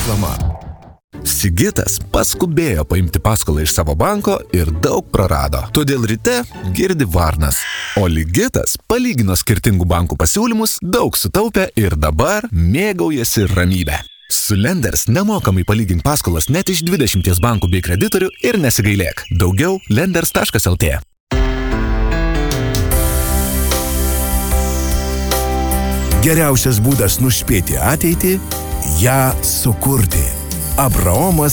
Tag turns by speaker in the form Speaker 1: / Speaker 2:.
Speaker 1: reklama. Sigitas paskubėjo paimti paskolą iš savo banko ir daug prarado. Todėl ryte girdi varnas. O Ligitas palygino skirtingų bankų pasiūlymus, daug sutaupė ir dabar mėgaujasi ramybę. Su Lenders nemokamai palygink paskolas net iš 20 bankų bei kreditorių ir nesigailėk. Daugiau lenders.lt.
Speaker 2: Geriausias būdas nuspėti ateitį – ją sukurti. Abraomas